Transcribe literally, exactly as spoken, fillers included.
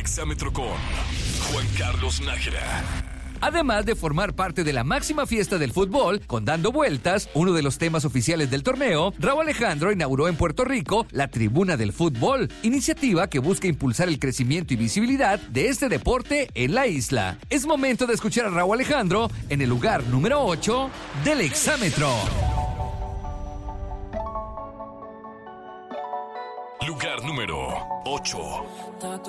Exámetro con Juan Carlos Nájera. Además de formar parte de la máxima fiesta del fútbol, con Dando Vueltas, uno de los temas oficiales del torneo, Rauw Alejandro inauguró en Puerto Rico la Tribuna del Fútbol, iniciativa que busca impulsar el crecimiento y visibilidad de este deporte en la isla. Es momento de escuchar a Rauw Alejandro en el lugar número ocho del Exámetro. Lugar número ocho.